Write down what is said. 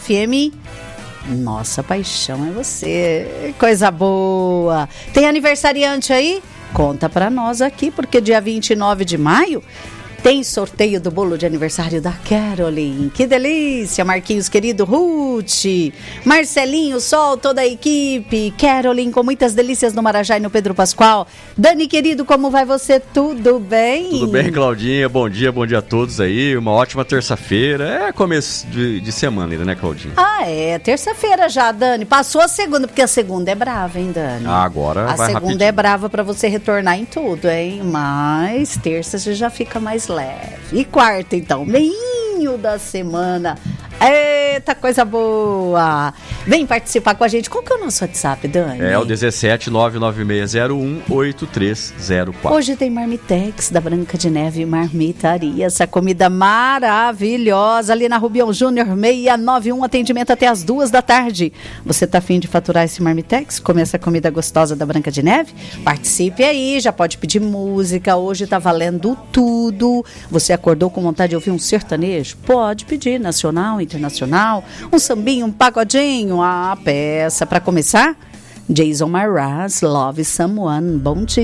FM. Nossa paixão é você. Coisa boa. Tem aniversariante aí? Conta pra nós aqui, porque dia 29 de maio tem sorteio do bolo de aniversário da Caroline. Que delícia, Marquinhos querido, Ruth, Marcelinho, Sol, toda a equipe. Caroline com muitas delícias no Marajá e no Pedro Pascoal. Dani querido, como vai você? Tudo bem? Tudo bem, Claudinha, bom dia a todos aí. Uma ótima terça-feira, é começo de semana ainda, né, Claudinha? Terça-feira já, Dani. Passou a segunda, porque a segunda é brava, hein, Dani? Agora vai rapidinho. A segunda é brava pra você retornar em tudo, hein? Mas terça você já fica mais leve. E quarta, então, meinho da semana. Eita, coisa boa! Vem participar com a gente. Qual que é o nosso WhatsApp, Dani? É o 17996018304. Hoje tem Marmitex da Branca de Neve Marmitaria. Essa comida maravilhosa ali na Rubião Júnior 691, atendimento até as 2 da tarde. Você tá afim de faturar esse Marmitex? Comer essa comida gostosa da Branca de Neve? Participe aí, já pode pedir música. Hoje tá valendo tudo. Você acordou com vontade de ouvir um sertanejo? Pode pedir, nacional, internacional, um sambinho, um pagodinho, a peça para começar, Jason Mraz, Love Someone. Bom dia.